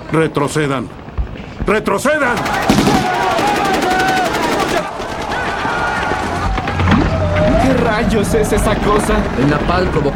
Retrocedan. ¡Retrocedan! ¿Qué rayos es esa cosa? El napalm provocó